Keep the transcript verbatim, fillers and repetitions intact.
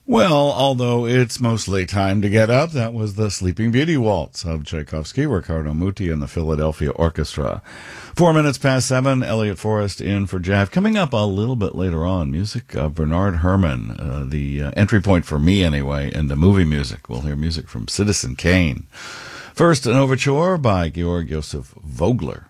Well, although it's mostly time to get up, that was the Sleeping Beauty Waltz of Tchaikovsky, Riccardo Muti and the Philadelphia Orchestra. Four minutes past seven, Elliot Forrest in for Jeff. Coming up a little bit later on, music of Bernard Herrmann, uh, the uh, entry point for me anyway, into movie music. We'll hear music from Citizen Kane. First, an overture by Georg Joseph Vogler.